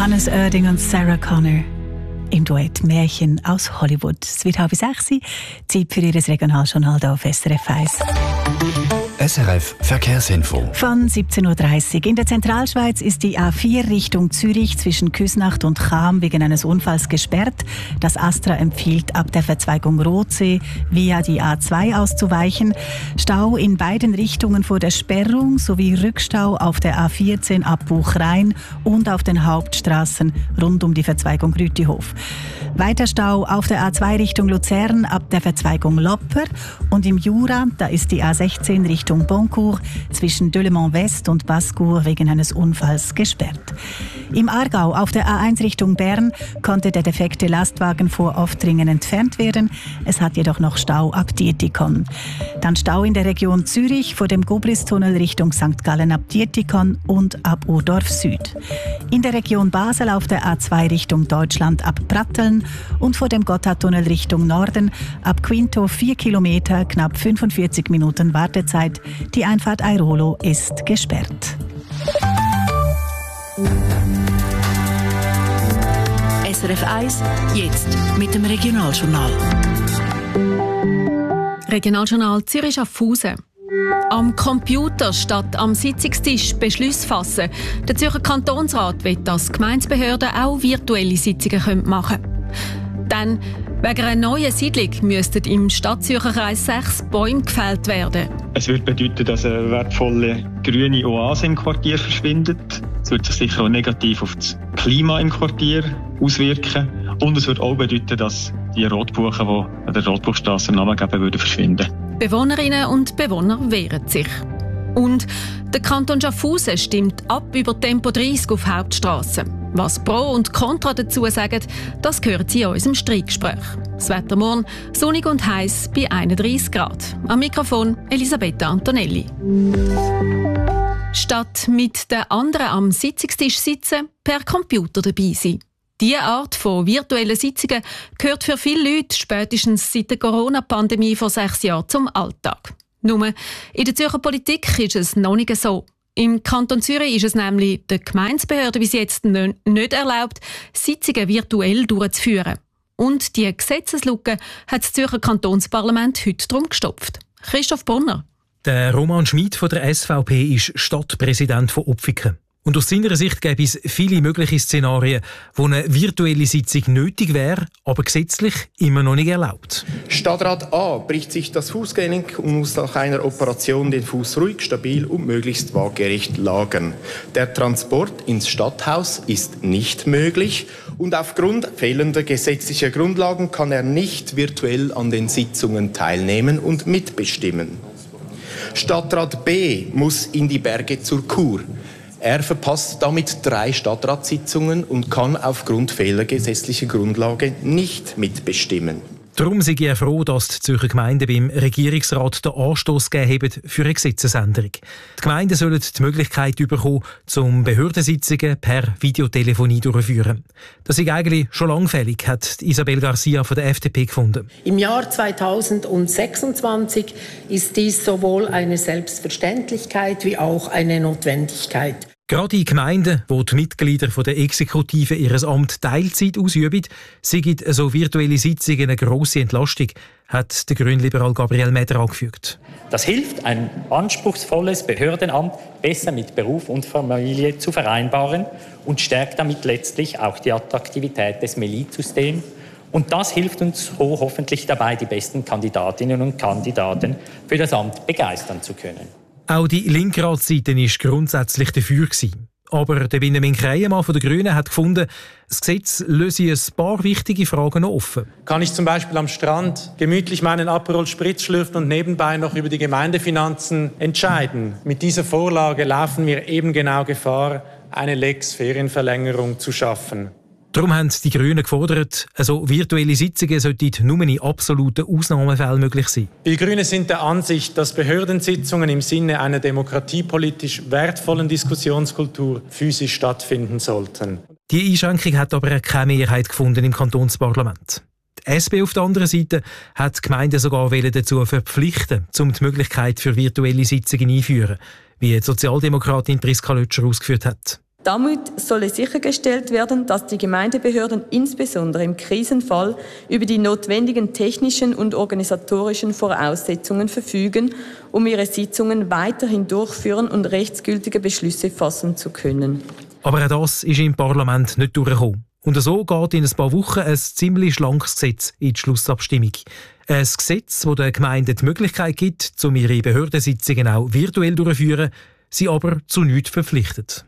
Hannes Oerding und Sarah Connor im Duett Märchen aus Hollywood. Es wird 5:30, Zeit für Ihr Regionaljournal hier auf SRF 1. SRF Verkehrsinfo. Von 17.30 Uhr. In der Zentralschweiz ist die A4 Richtung Zürich zwischen Küsnacht und Cham wegen eines Unfalls gesperrt. Das ASTRA empfiehlt, ab der Verzweigung Rotsee via die A2 auszuweichen. Stau in beiden Richtungen vor der Sperrung sowie Rückstau auf der A14 ab Buchrain und auf den Hauptstraßen rund um die Verzweigung Rütihof. Weiter Stau auf der A2 Richtung Luzern ab der Verzweigung Lopper und im Jura, da ist die A16 Richtung Boncourt zwischen Delemont West und Bascourt wegen eines Unfalls gesperrt. Im Aargau auf der A1 Richtung Bern konnte der defekte Lastwagen vor Oftringen entfernt werden. Es hat jedoch noch Stau ab Dietikon. Dann Stau in der Region Zürich vor dem Goblis-Tunnel Richtung St. Gallen ab Dietikon und ab Urdorf Süd. In der Region Basel auf der A2 Richtung Deutschland ab Pratteln und vor dem Gotthardtunnel Richtung Norden ab Quinto 4 Kilometer, knapp 45 Minuten Wartezeit. Die Einfahrt Airolo ist gesperrt. SRF 1, jetzt mit dem Regionaljournal. Regionaljournal Zürich-Schaffhausen. Am Computer statt am Sitzungstisch Beschlüsse fassen. Der Zürcher Kantonsrat will, dass Gemeindebehörden auch virtuelle Sitzungen machen können. Dann, wegen einer neuen Siedlung müssten im Stadtzürcher Kreis 6 Bäume gefällt werden. Es würde bedeuten, dass eine wertvolle grüne Oase im Quartier verschwindet. Es würde sich sicher auch negativ auf das Klima im Quartier auswirken. Und es würde auch bedeuten, dass die Rotbuchen, die an der Rotbuchstrasse Namen geben, würden verschwinden. Bewohnerinnen und Bewohner wehren sich. Und der Kanton Schaffhausen stimmt ab über Tempo 30 auf Hauptstrassen. Was Pro und Contra dazu sagen, das hören Sie in unserem Streitgespräch. Das Wetter morgen sonnig und heiß bei 31 Grad. Am Mikrofon Elisabetta Antonelli. Statt mit den anderen am Sitzungstisch sitzen, per Computer dabei sein. Diese Art von virtuellen Sitzungen gehört für viele Leute spätestens seit der Corona-Pandemie vor 6 Jahren zum Alltag. Nur in der Zürcher Politik ist es noch nicht so. Im Kanton Zürich ist es nämlich der Gemeindebehörde bis jetzt nicht erlaubt, Sitzungen virtuell durchzuführen. Und die Gesetzeslücke hat das Zürcher Kantonsparlament heute darum gestopft. Christoph Brunner. Der Roman Schmid von der SVP ist Stadtpräsident von Opfiken. Und aus seiner Sicht gäbe es viele mögliche Szenarien, wo eine virtuelle Sitzung nötig wäre, aber gesetzlich immer noch nicht erlaubt. Stadtrat A bricht sich das Fußgelenk und muss nach einer Operation den Fuß ruhig, stabil und möglichst waagerecht lagern. Der Transport ins Stadthaus ist nicht möglich und aufgrund fehlender gesetzlicher Grundlagen kann er nicht virtuell an den Sitzungen teilnehmen und mitbestimmen. Stadtrat B muss in die Berge zur Kur. Er verpasst damit 3 Stadtratssitzungen und kann aufgrund fehlender gesetzlicher Grundlage nicht mitbestimmen. Darum sei er froh, dass die Zürcher Gemeinden beim Regierungsrat den Anstoss gegeben haben für eine Gesetzesänderung. Die Gemeinden sollen die Möglichkeit bekommen, zum Behördensitzungen per Videotelefonie durchzuführen. Das ist eigentlich schon lange fällig, hat Isabel Garcia von der FDP gefunden. Im Jahr 2026 ist dies sowohl eine Selbstverständlichkeit wie auch eine Notwendigkeit. Gerade in Gemeinden, wo die Mitglieder der Exekutive ihr Amt Teilzeit ausüben, seien so virtuelle Sitzungen eine grosse Entlastung, hat der Grünliberal Gabriel Meder angefügt. Das hilft, ein anspruchsvolles Behördenamt besser mit Beruf und Familie zu vereinbaren und stärkt damit letztlich auch die Attraktivität des Milizsystems. Und das hilft uns hoffentlich dabei, die besten Kandidatinnen und Kandidaten für das Amt begeistern zu können. Auch die Linkratsseite war grundsätzlich dafür. Aber der Benjamin Kreienmann von den Grünen hat gefunden, das Gesetz löse ein paar wichtige Fragen noch offen. Kann ich zum Beispiel am Strand gemütlich meinen Aperol Spritz schlürfen und nebenbei noch über die Gemeindefinanzen entscheiden? Mit dieser Vorlage laufen wir eben genau Gefahr, eine Lex Ferienverlängerung zu schaffen. Darum haben die Grünen gefordert, also virtuelle Sitzungen sollten nur in absoluten Ausnahmefällen möglich sein. Die Grünen sind der Ansicht, dass Behördensitzungen im Sinne einer demokratiepolitisch wertvollen Diskussionskultur physisch stattfinden sollten. Die Einschränkung hat aber keine Mehrheit gefunden im Kantonsparlament. Die SP auf der anderen Seite hat die Gemeinden sogar dazu verpflichten, um die Möglichkeit für virtuelle Sitzungen einzuführen, wie die Sozialdemokratin Priska Lötscher ausgeführt hat. Damit soll sichergestellt werden, dass die Gemeindebehörden insbesondere im Krisenfall über die notwendigen technischen und organisatorischen Voraussetzungen verfügen, um ihre Sitzungen weiterhin durchführen und rechtsgültige Beschlüsse fassen zu können. Aber auch das ist im Parlament nicht durchgekommen. Und so geht in ein paar Wochen ein ziemlich schlankes Gesetz in die Schlussabstimmung. Ein Gesetz, das den Gemeinden die Möglichkeit gibt, um ihre Behördensitzungen auch virtuell durchzuführen, sie aber zu nichts verpflichtet.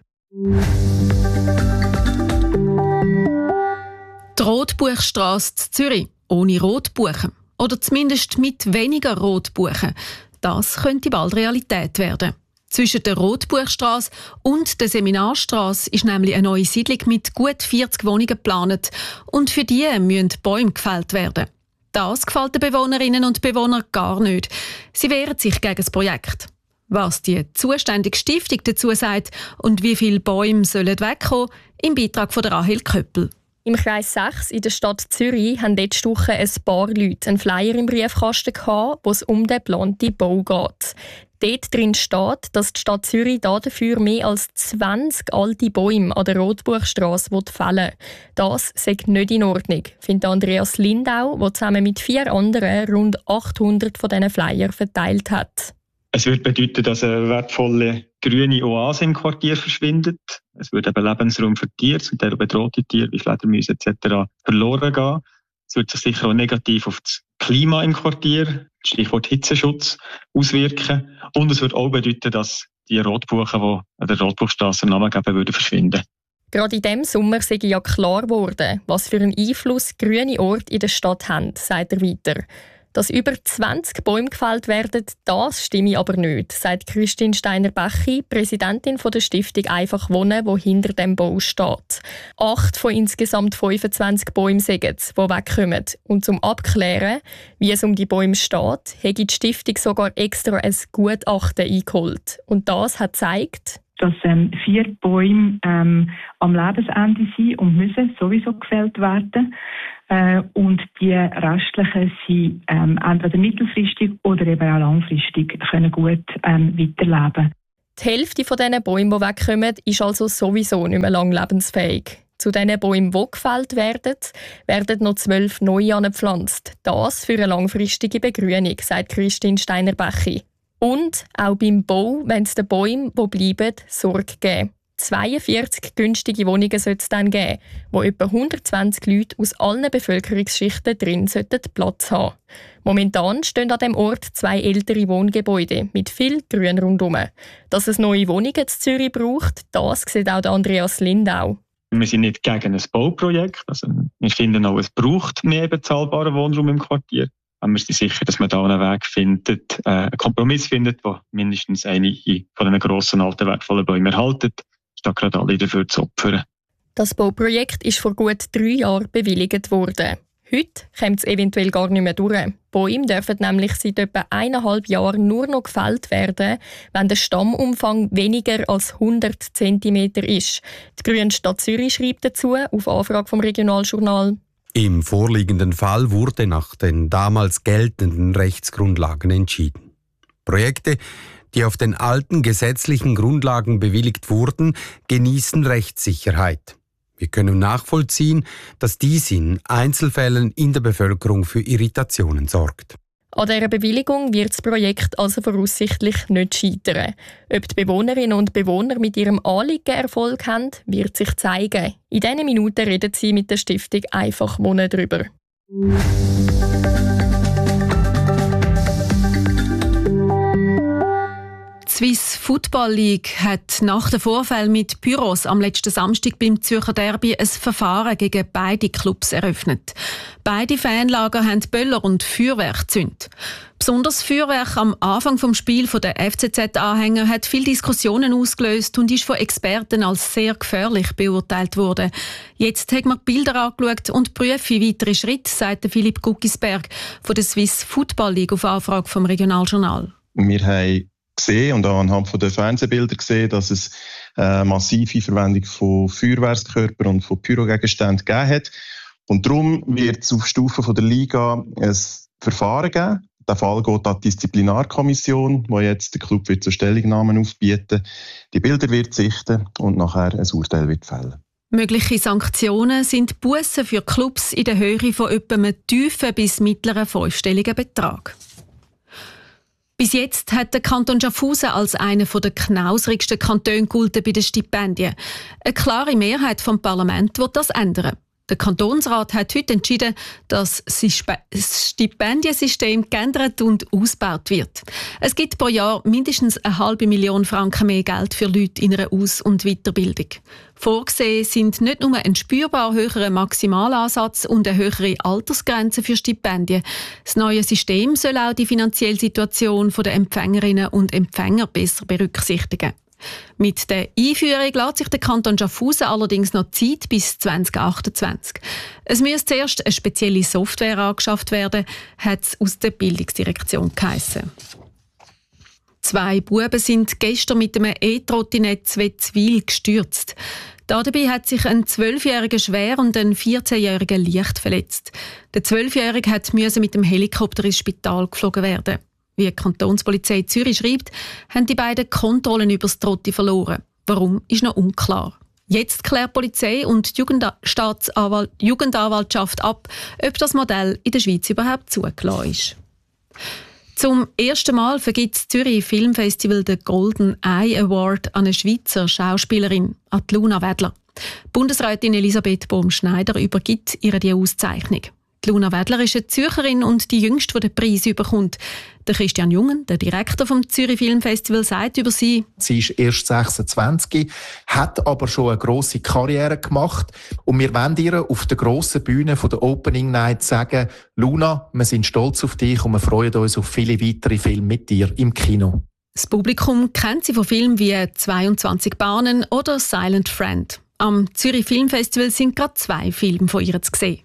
Die Rotbuchstrasse in Zürich ohne Rotbuchen. Oder zumindest mit weniger Rotbuchen. Das könnte bald Realität werden. Zwischen der Rotbuchstrasse und der Seminarstrasse ist nämlich eine neue Siedlung mit gut 40 Wohnungen geplant. Und für die müssen Bäume gefällt werden. Das gefällt den Bewohnerinnen und Bewohnern gar nicht. Sie wehren sich gegen das Projekt. Was die zuständige Stiftung dazu sagt und wie viele Bäume sollen wegkommen, im Beitrag von Rahel Köppel. Im Kreis 6 in der Stadt Zürich haben letzte Woche ein paar Leute einen Flyer im Briefkasten gehabt, wo es um den geplanten Bau geht. Dort drin steht, dass die Stadt Zürich dafür mehr als 20 alte Bäume an der Rotbuchstrasse fällen will. Das sei nicht in Ordnung, findet Andreas Lindau, der zusammen mit 4 anderen rund 800 von diesen Flyer verteilt hat. Es würde bedeuten, dass eine wertvolle grüne Oase im Quartier verschwindet. Es würde eben Lebensraum für Tiere, zum Teil bedrohte Tiere wie Fledermäuse etc. verloren gehen. Es würde sich sicher auch negativ auf das Klima im Quartier, Stichwort Hitzeschutz, auswirken. Und es würde auch bedeuten, dass die Rotbuchen, die an der Rotbuchstrasse Namen geben, würden verschwinden. Gerade in diesem Sommer sei ja klar geworden, was für einen Einfluss grüne Orte in der Stadt haben, sagt er weiter. Dass über 20 Bäume gefällt werden, das stimme aber nicht, sagt Christine Steiner-Becchi, Präsidentin der Stiftung Einfach Wohnen, die hinter dem Bau steht. 8 von insgesamt 25 Bäumen sind es, die wegkommen. Und zum Abklären, wie es um die Bäume steht, hat die Stiftung sogar extra ein Gutachten eingeholt. Und das hat gezeigt, dass 4 Bäume am Lebensende sind und müssen sowieso gefällt werden. Und die restlichen sind entweder mittelfristig oder eben auch langfristig können gut weiterleben. Die Hälfte von diesen Bäumen, die wegkommen, ist also sowieso nicht mehr lang lebensfähig. Zu diesen Bäumen, die gefällt werden noch 12 neue angepflanzt. Das für eine langfristige Begrünung, sagt Christine Steiner-Becchi. Und auch beim Bau, wenn es den Bäumen, die bleiben, Sorge geben. 42 günstige Wohnungen soll es dann geben, wo etwa 120 Leute aus allen Bevölkerungsschichten drin Platz haben. Momentan stehen an diesem Ort 2 ältere Wohngebäude mit viel Grün rundherum. Dass es neue Wohnungen in Zürich braucht, das sieht auch Andreas Lindau. Wir sind nicht gegen ein Bauprojekt. Also wir finden auch, es braucht mehr bezahlbaren Wohnraum im Quartier. Aber wir sind sicher, dass man da einen Weg findet, einen Kompromiss findet, der mindestens einige von diesen grossen, alten, wertvollen Bäumen erhaltet, statt gerade alle dafür zu opfern. Das Bauprojekt ist vor gut 3 Jahren bewilligt worden. Heute kommt es eventuell gar nicht mehr durch. Bäume dürfen nämlich seit etwa 1,5 Jahren nur noch gefällt werden, wenn der Stammumfang weniger als 100 cm ist. Die Grüne Stadt Zürich schreibt dazu, auf Anfrage vom Regionaljournal: Im vorliegenden Fall wurde nach den damals geltenden Rechtsgrundlagen entschieden. Projekte, die auf den alten gesetzlichen Grundlagen bewilligt wurden, genießen Rechtssicherheit. Wir können nachvollziehen, dass dies in Einzelfällen in der Bevölkerung für Irritationen sorgt. An dieser Bewilligung wird das Projekt also voraussichtlich nicht scheitern. Ob die Bewohnerinnen und Bewohner mit ihrem Anliegen Erfolg haben, wird sich zeigen. In diesen Minuten reden sie mit der Stiftung Einfach Wohnen darüber. Die Swiss Football League hat nach dem Vorfall mit Pyros am letzten Samstag beim Zürcher Derby ein Verfahren gegen beide Clubs eröffnet. Beide Fanlager haben Böller und Feuerwerk gezündet. Besonders Feuerwerk am Anfang des Spiels der FCZ-Anhänger hat viele Diskussionen ausgelöst und ist von Experten als sehr gefährlich beurteilt worden. Jetzt haben wir die Bilder angeschaut und prüfen weitere Schritte, sagt Philipp Guckisberg von der Swiss Football League auf Anfrage vom Regionaljournal. Wir haben gesehen und auch anhand der Fernsehbilder gesehen, dass es massive Verwendung von Feuerwerkskörpern und von Pyrogegenständen gegeben hat. Und darum wird es auf Stufe der Liga ein Verfahren geben. Der Fall geht an die Disziplinarkommission, die jetzt den Club zur Stellungnahme aufbieten. Die Bilder wird sichten und nachher ein Urteil wird fällen. Mögliche Sanktionen sind Bussen für Clubs in der Höhe von etwa einem tiefen bis mittleren fünfstelligen Betrag. Bis jetzt hat der Kanton Schaffhausen als einer der knauserigsten Kantone gegolten bei den Stipendien. Eine klare Mehrheit vom Parlament will das ändern. Der Kantonsrat hat heute entschieden, dass das Stipendiensystem geändert und ausgebaut wird. Es gibt pro Jahr mindestens 500.000 Franken mehr Geld für Leute in einer Aus- und Weiterbildung. Vorgesehen sind nicht nur ein spürbar höherer Maximalansatz und eine höhere Altersgrenze für Stipendien. Das neue System soll auch die finanzielle Situation der Empfängerinnen und Empfänger besser berücksichtigen. Mit der Einführung lässt sich der Kanton Schaffhausen allerdings noch Zeit bis 2028. Es müsste zuerst eine spezielle Software angeschafft werden, hat es aus der Bildungsdirektion geheissen. 2 Buben sind gestern mit einem E-Trottinett zu Wetzwil gestürzt. Dabei hat sich ein 12-Jähriger schwer und ein 14-Jähriger leicht verletzt. Der 12-Jährige musste mit dem Helikopter ins Spital geflogen werden. Wie die Kantonspolizei Zürich schreibt, haben die beiden Kontrollen über das Trotti verloren. Warum, ist noch unklar. Jetzt klärt die Polizei und die Jugendanwaltschaft ab, ob das Modell in der Schweiz überhaupt zugelassen ist. Zum ersten Mal vergibt das Zürich Filmfestival den Golden Eye Award an eine Schweizer Schauspielerin, an Luna Wedler. Bundesrätin Elisabeth Bohm-Schneider übergibt ihr die Auszeichnung. Luna Wedler ist eine Zürcherin und die jüngste, die den Preis bekommt. Der Christian Jungen, der Direktor vom Zürich Filmfestival, sagt über sie: Sie ist erst 26, hat aber schon eine grosse Karriere gemacht. Und wir wollen ihr auf der grossen Bühne von der Opening Night sagen: Luna, wir sind stolz auf dich und wir freuen uns auf viele weitere Filme mit dir im Kino. Das Publikum kennt sie von Filmen wie 22 Bahnen oder Silent Friend. Am Zürich Filmfestival sind gerade 2 Filme von ihr zu sehen.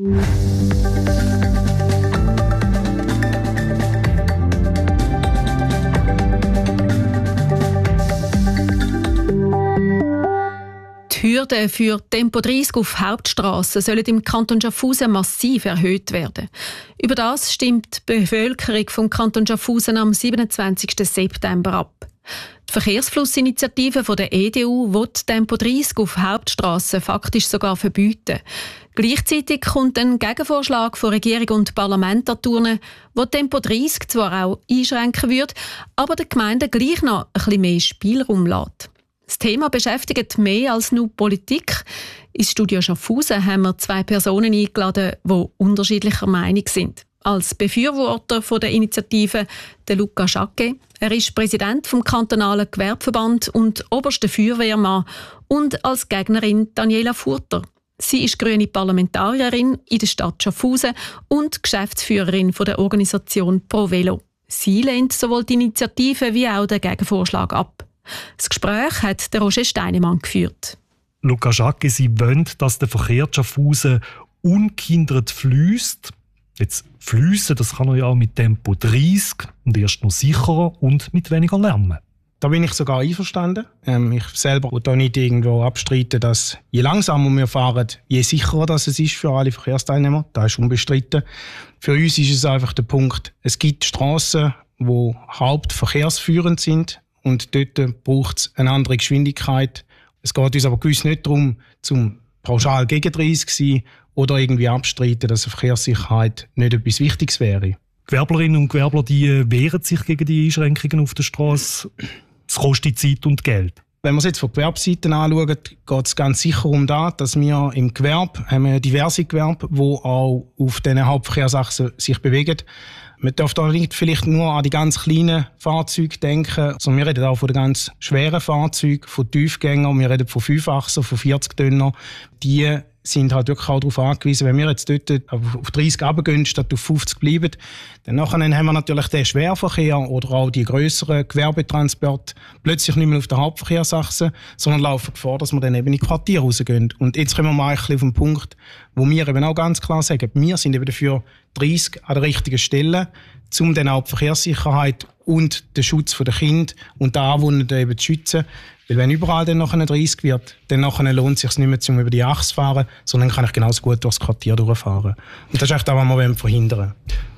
Die Hürden für Tempo 30 auf Hauptstrassen sollen im Kanton Schaffhausen massiv erhöht werden. Über das stimmt die Bevölkerung vom Kanton Schaffhausen am 27. September ab. Die Verkehrsflussinitiative der EDU will Tempo 30 auf Hauptstrassen faktisch sogar verbieten. Gleichzeitig kommt ein Gegenvorschlag von Regierung und Parlament an die Urne, der Tempo 30 zwar auch einschränken würde, aber den Gemeinden gleich noch ein bisschen mehr Spielraum lässt. Das Thema beschäftigt mehr als nur Politik. Ins Studio Schaffhausen haben wir 2 Personen eingeladen, die unterschiedlicher Meinung sind. Als Befürworter der Initiative der Luca Jacquet. Er ist Präsident vom kantonalen Gewerbeverband und oberster Feuerwehrmann. Und als Gegnerin Daniela Furter. Sie ist grüne Parlamentarierin in der Stadt Schaffhausen und Geschäftsführerin der Organisation Pro Velo. Sie lehnt sowohl die Initiative wie auch den Gegenvorschlag ab. Das Gespräch hat der Roger Steinemann geführt. Luca Jacquet, Sie wollen, dass der Verkehr Schaffhausen ungehindert fliesst. Jetzt fliessen, das kann er ja auch mit Tempo 30 und erst noch sicherer und mit weniger Lärm. Da bin ich sogar einverstanden. Ich selber will da nicht irgendwo abstreiten, dass je langsamer wir fahren, je sicherer das es ist für alle Verkehrsteilnehmer. Das ist unbestritten. Für uns ist es einfach der Punkt, es gibt Strassen, die hauptverkehrsführend sind. Und dort braucht es eine andere Geschwindigkeit. Es geht uns aber gewiss nicht darum, zum pauschal gegen 30 zu sein oder irgendwie abstreiten, dass eine Verkehrssicherheit nicht etwas Wichtiges wäre. Gewerblerinnen und Gewerbler, die wehren sich gegen die Einschränkungen auf der Straße. Es kostet Zeit und Geld. Wenn wir es jetzt von Gewerbeseiten anschauen, geht es ganz sicher um das, dass wir im Gewerbe haben diverse Gewerbe, die auch auf diesen Hauptverkehrsachsen sich bewegen. Man darf da nicht vielleicht nur an die ganz kleinen Fahrzeuge denken, sondern wir reden auch von den ganz schweren Fahrzeugen, von Tiefgängern, wir reden von 5-Achser, von 40 Tonner. Die sind halt wirklich auch darauf angewiesen, wenn wir jetzt dort auf 30 runtergehen, statt auf 50 bleiben, dann nachher haben wir natürlich den Schwerverkehr oder auch die grösseren Gewerbetransporte plötzlich nicht mehr auf der Hauptverkehrsachse, sondern laufen Gefahr, dass wir dann eben in die Quartiere rausgehen. Und jetzt kommen wir mal ein bisschen auf den Punkt, wo wir eben auch ganz klar sagen, wir sind eben dafür 30 an der richtigen Stelle, um dann auch die Verkehrssicherheit und den Schutz der Kinder und der Anwohner eben zu schützen. Weil wenn überall dann nachher 30 wird, dann nachher lohnt es sich nicht mehr, um über die Achse zu fahren, sondern kann ich genauso gut durchs Quartier durchfahren. Und das ist echt auch, was wir verhindern wollen.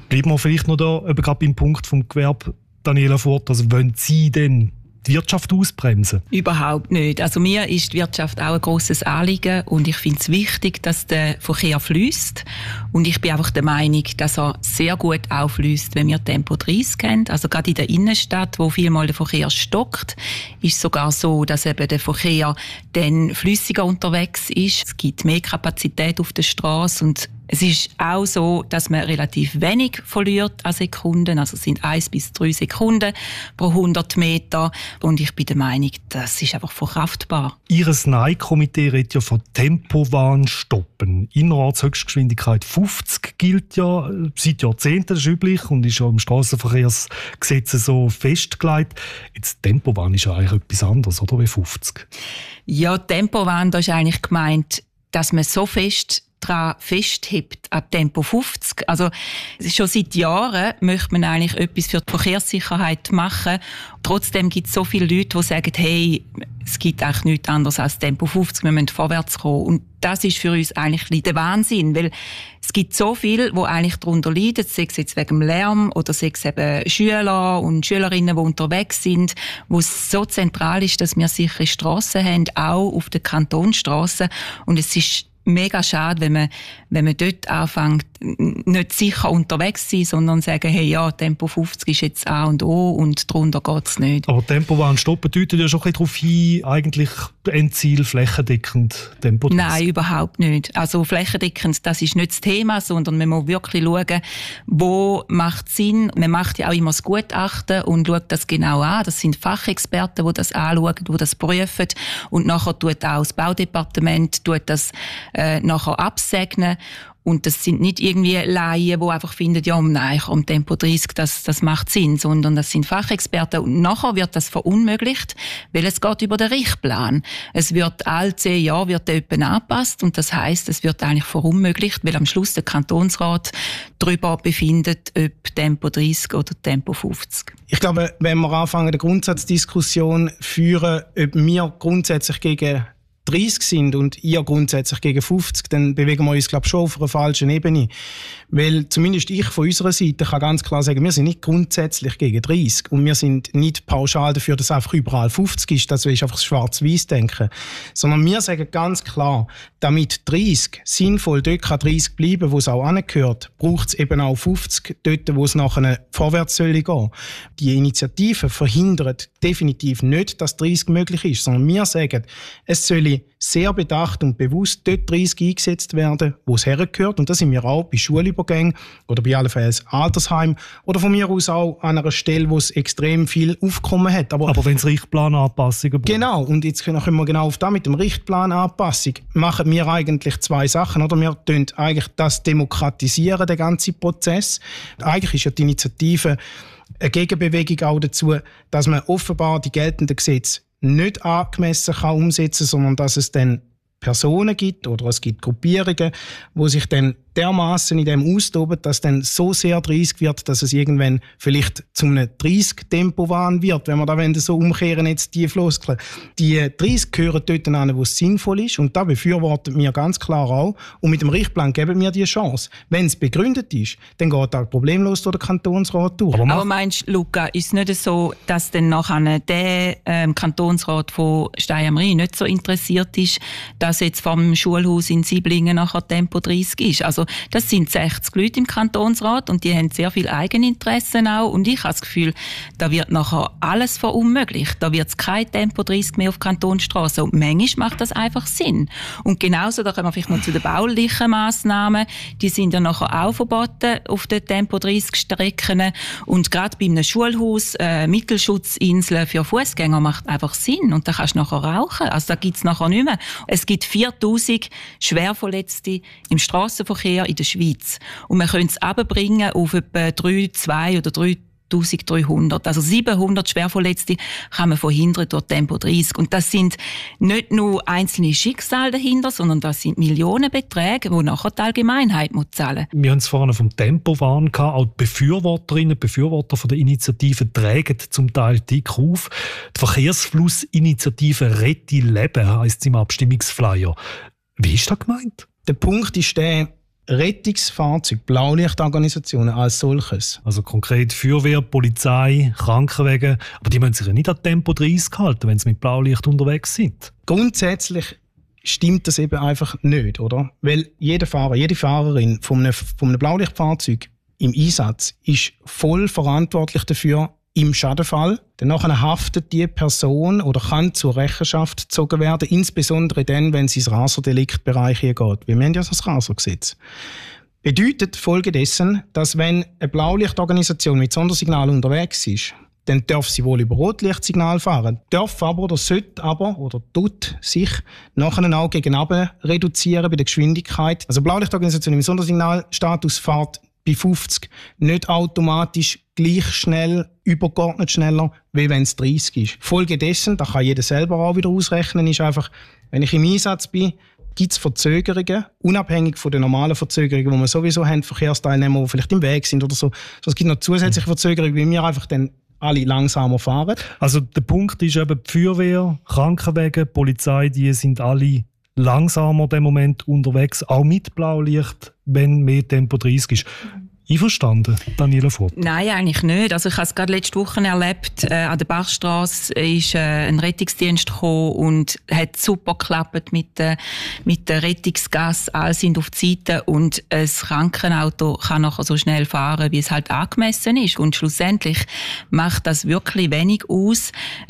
Bleiben wir vielleicht noch da, eben gerade beim Punkt vom Gewerbe, Daniela Furt, also wollen Sie denn die Wirtschaft ausbremsen? Überhaupt nicht. Also mir ist die Wirtschaft auch ein grosses Anliegen und ich finde es wichtig, dass der Verkehr fließt. Und ich bin einfach der Meinung, dass er sehr gut auch fließt, wenn wir Tempo 30 haben. Also gerade in der Innenstadt, wo vielmal der Verkehr stockt, ist es sogar so, dass eben der Verkehr dann flüssiger unterwegs ist. Es gibt mehr Kapazität auf der Straße und es ist auch so, dass man relativ wenig verliert an Sekunden. Also es sind 1 bis 3 Sekunden pro 100 Meter. Und ich bin der Meinung, das ist einfach verkraftbar. Ihr Nein-Komitee redet ja von Tempowarn stoppen. Innerortshöchstgeschwindigkeit 50 gilt ja seit Jahrzehnten, das ist üblich und ist ja im Strassenverkehrsgesetz so festgelegt. Jetzt Tempowarn ist ja eigentlich etwas anderes, oder, wie 50? Ja, Tempowarn, da ist eigentlich gemeint, dass man so fest daran festhebt, ab Tempo 50. Also, schon seit Jahren möchte man eigentlich etwas für die Verkehrssicherheit machen. Trotzdem gibt es so viele Leute, die sagen, hey, es gibt eigentlich nichts anderes als Tempo 50, wir müssen vorwärts kommen. Und das ist für uns eigentlich der Wahnsinn, weil es gibt so viele, die eigentlich darunter leiden, sei es jetzt wegen dem Lärm oder sei es eben Schüler und Schülerinnen, die unterwegs sind, wo es so zentral ist, dass wir sichere Strassen haben, auch auf den Kantonsstrassen. Und es ist mega schade, wenn man dort anfängt, nicht sicher unterwegs zu sein, sondern sagen, hey, ja, Tempo 50 ist jetzt A und O und darunter geht's nicht. Aber Tempowarn stoppen deutet ja schon ein bisschen darauf hin, eigentlich Endziel flächendeckend Tempo 30. Nein, überhaupt nicht. Also flächendeckend, das ist nicht das Thema, sondern man muss wirklich schauen, wo macht Sinn. Man macht ja auch immer das Gutachten und schaut das genau an. Das sind Fachexperten, die das anschauen, die das prüfen. Und nachher tut auch das Baudepartement das nachher absegnen. Und das sind nicht irgendwie Laien, die einfach finden, ja, nein, komm, Tempo 30, das macht Sinn, sondern das sind Fachexperten. Und nachher wird das verunmöglicht, weil es geht über den Richtplan. Es wird alle 10 Jahre wird der etwa angepasst und das heisst, es wird eigentlich verunmöglicht, weil am Schluss der Kantonsrat darüber befindet, ob Tempo 30 oder Tempo 50. Ich glaube, wenn wir anfangen, eine Grundsatzdiskussion führen, ob wir grundsätzlich gegen 30 sind und ihr grundsätzlich gegen 50, dann bewegen wir uns, glaube ich, schon auf einer falschen Ebene. Weil zumindest ich von unserer Seite kann ganz klar sagen, wir sind nicht grundsätzlich gegen 30 und wir sind nicht pauschal dafür, dass einfach überall 50 ist, das ist einfach schwarz-weiß denken. Sondern wir sagen ganz klar, damit 30 sinnvoll dort kann 30 bleiben, wo es auch angehört, braucht es eben auch 50 dort, wo es nachher vorwärts soll gehen. Die Initiative verhindert definitiv nicht, dass 30 möglich ist, sondern wir sagen, es soll sehr bedacht und bewusst dort 30 eingesetzt werden, wo es hergehört. Und das sind wir auch bei Schulübergängen oder bei allenfalls Altersheim oder von mir aus auch an einer Stelle, wo es extrem viel Aufkommen hat. Aber wenn es Richtplananpassungen braucht. Genau, und jetzt kommen wir genau auf das mit dem Richtplananpassung. Machen wir eigentlich 2 Sachen, oder? Wir tun eigentlich das demokratisieren, den ganzen Prozess. Eigentlich ist ja die Initiative eine Gegenbewegung auch dazu, dass man offenbar die geltenden Gesetze nicht angemessen kann umsetzen, sondern dass es dann Personen gibt oder es gibt Gruppierungen, die sich dann dermaßen in dem austoben, dass dann so sehr 30 wird, dass es irgendwann vielleicht zu einem 30-Tempo-Wahn wird, wenn wir da so umkehren jetzt die Floskeln. Die 30 gehören dort an, wo es sinnvoll ist und da befürworten wir ganz klar auch und mit dem Richtplan geben wir die Chance. Wenn es begründet ist, dann geht das problemlos durch den Kantonsrat durch. Aber meinst du, Luca, ist es nicht so, dass dann nachher der Kantonsrat von Stein am Rhein nicht so interessiert ist, dass jetzt vom Schulhaus in Sieblingen nachher Tempo 30 ist? Also das sind 60 Leute im Kantonsrat und die haben sehr viel Eigeninteressen auch und ich habe das Gefühl, da wird nachher alles verunmöglicht. Da wird es kein Tempo 30 mehr auf Kantonsstraßen und manchmal macht das einfach Sinn. Und genauso, da kommen wir vielleicht noch zu den baulichen Massnahmen, die sind ja nachher auch verboten auf den Tempo 30 Strecken und gerade bei einem Schulhaus Mittelschutzinseln für Fußgänger macht einfach Sinn und da kannst du nachher rauchen. Also da gibt es nachher nicht mehr. Es gibt 4000 Schwerverletzte im Strassenverkehr in der Schweiz. Und wir können es runterbringen auf etwa 3.200 oder 3.300. Also 700 Schwerverletzte kann man verhindern durch Tempo 30. Und das sind nicht nur einzelne Schicksale dahinter, sondern das sind Millionenbeträge, die nachher die Allgemeinheit zahlen muss. Wir haben es vorhin vom Tempowarn gehabt. Auch die Befürworterinnen und Befürworter von der Initiative tragen zum Teil dick auf. Die Verkehrsflussinitiative «Rette Leben» heisst es im Abstimmungsflyer. Wie ist das gemeint? Der Punkt ist der, Rettungsfahrzeuge, Blaulichtorganisationen als solches. Also konkret Feuerwehr, Polizei, Krankenwagen, aber die müssen sich ja nicht an Tempo 30 halten, wenn sie mit Blaulicht unterwegs sind. Grundsätzlich stimmt das eben einfach nicht, oder? Weil jeder Fahrer, jede Fahrerin von einem Blaulichtfahrzeug im Einsatz ist voll verantwortlich dafür im Schadenfall. Danach haftet die Person oder kann zur Rechenschaft gezogen werden, insbesondere dann, wenn es ins Raserdeliktbereich geht. Wir haben ja das Rasergesetz. Bedeutet folgedessen, dass wenn eine Blaulichtorganisation mit Sondersignal unterwegs ist, dann darf sie wohl über Rotlichtsignal fahren, darf aber oder sollte aber oder tut sich nachher auch gegen runter reduzieren bei der Geschwindigkeit. Also Blaulichtorganisation im Sondersignalstatus fährt bei 50 nicht automatisch gleich schnell, übergeordnet schneller, wie wenn es 30 ist. Folge dessen, da kann jeder selber auch wieder ausrechnen, ist einfach, wenn ich im Einsatz bin, gibt es Verzögerungen, unabhängig von den normalen Verzögerungen, die wir sowieso haben, Verkehrsteilnehmer, die vielleicht im Weg sind oder so. Es gibt noch zusätzliche Verzögerungen, weil wir einfach dann alle langsamer fahren. Also der Punkt ist eben, die Feuerwehr, Krankenwagen, Polizei, die sind alle langsamer in dem Moment unterwegs, auch mit Blaulicht, wenn mehr Tempo 30 ist. Einverstanden, Daniela Vogt? Nein, eigentlich nicht. Also ich habe es gerade letzte Woche erlebt. An der Bachstrasse ist ein Rettungsdienst gekommen und hat super geklappt mit der Rettungsgasse. Alle sind auf die Seite und ein Krankenauto kann nachher so schnell fahren, wie es halt angemessen ist. Und schlussendlich macht das wirklich wenig aus.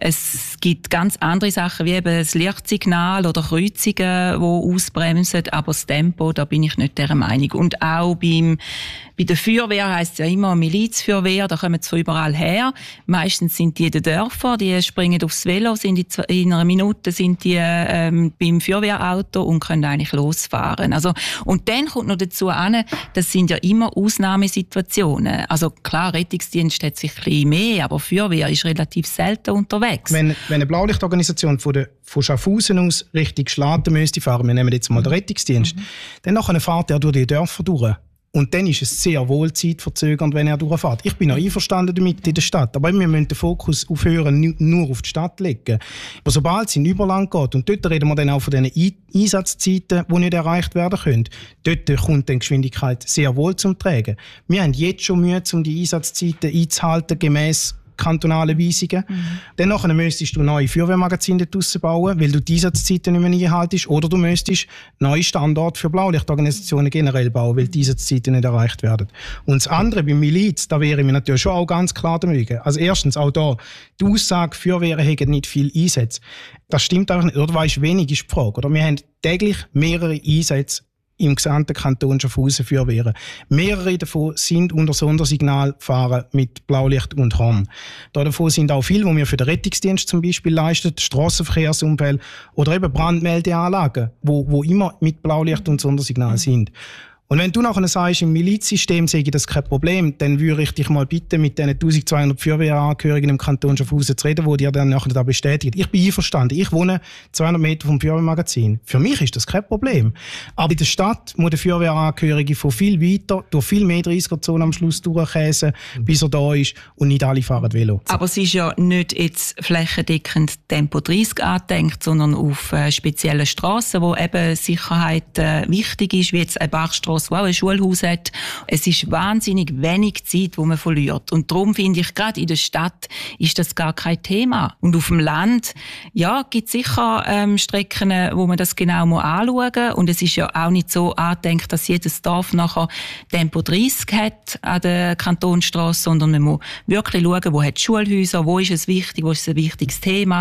Es gibt ganz andere Sachen, wie eben das Lichtsignal oder Kreuzungen, die ausbremsen. Aber das Tempo, da bin ich nicht der Meinung. Und auch bei der Feuerwehr heisst es ja immer Milizfeuerwehr, da kommen sie von überall her. Meistens sind die in den Dörfern, die springen aufs Velo, in einer Minute sind die beim Feuerwehrauto und können eigentlich losfahren. Also, und dann kommt noch dazu an, das sind ja immer Ausnahmesituationen. Also klar, Rettungsdienst hat sich ein bisschen mehr, aber Feuerwehr ist relativ selten unterwegs. Wenn eine Blaulichtorganisation von Schaffhausen aus Richtung Schlatten müsste fahren, wir nehmen jetzt mal den Rettungsdienst, dann nachher fährt er durch die Dörfer durch. Und dann ist es sehr wohl zeitverzögernd, wenn er durchfährt. Ich bin auch einverstanden damit in der Stadt, aber wir müssen den Fokus aufhören, nur auf die Stadt legen. Aber sobald es in Überland geht, und dort reden wir dann auch von den Einsatzzeiten, die nicht erreicht werden können, dort kommt die Geschwindigkeit sehr wohl zum Tragen. Wir haben jetzt schon Mühe, um die Einsatzzeiten einzuhalten, gemäss kantonale Weisungen. Dann nachher müsstest du neue Feuerwehrmagazine draussen bauen, weil du die Einsatzzeiten nicht mehr einhaltest. Oder du müsstest neue Standorte für Blaulichtorganisationen generell bauen, weil die Einsatzzeiten nicht erreicht werden. Und das andere, beim Miliz, da wäre mir natürlich schon auch ganz klar dagegen. Also erstens auch da, die Aussage, Feuerwehren hätten nicht viel Einsätze. Das stimmt einfach nicht. Oder weisst, wenig ist die Frage. Oder wir haben täglich mehrere Einsätze im gesamten Kanton Schaffhausen Feuerwehren. Mehrere davon sind unter Sondersignal fahren mit Blaulicht und Horn. Davon sind auch viele, die wir für den Rettungsdienst zum Beispiel leisten, Strassenverkehrsunfälle oder eben Brandmeldeanlagen, wo immer mit Blaulicht und Sondersignal sind. Und wenn du nachher sagst, im Milizsystem sehe ich das kein Problem, dann würde ich dich mal bitten, mit diesen 1200 Feuerwehrangehörigen im Kanton Schaffhausen zu reden, die dir dann nachher da bestätigen. Ich bin einverstanden. Ich wohne 200 Meter vom Feuerwehrmagazin. Für mich ist das kein Problem. Aber in der Stadt muss der Feuerwehrangehörige von viel weiter, durch viel mehr 30er-Zone am Schluss durchkäsen, bis er da ist und nicht alle fahren Velo. Aber es ist ja nicht jetzt flächendeckend Tempo 30 angedenkt, sondern auf speziellen Strassen, wo eben Sicherheit wichtig ist, wie jetzt eine Bachstrasse, wo auch ein Schulhaus hat. Es ist wahnsinnig wenig Zeit, die man verliert. Und darum finde ich, gerade in der Stadt ist das gar kein Thema. Und auf dem Land, ja, gibt es sicher Strecken, wo man das genau anschauen muss. Und es ist ja auch nicht so angedenkt, dass jedes Dorf nachher Tempo 30 hat an der Kantonsstrasse, sondern man muss wirklich schauen, wo hat Schulhäuser, wo ist es wichtig, wo ist es ein wichtiges Thema.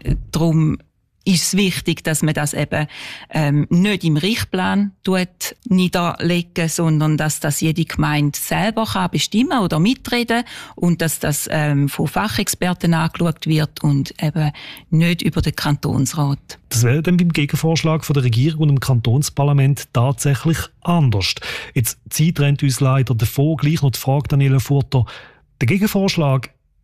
Darum ist es wichtig, dass man das eben nicht im Richtplan niederlegen, sondern dass das jede Gemeinde selber kann bestimmen oder mitreden und dass das von Fachexperten angeschaut wird und eben nicht über den Kantonsrat. Das wäre dann beim Gegenvorschlag von der Regierung und dem Kantonsparlament tatsächlich anders. Jetzt Zeit rennt uns leider davor. Gleich noch die Frage, Daniela Furter. Der Gegenvorschlag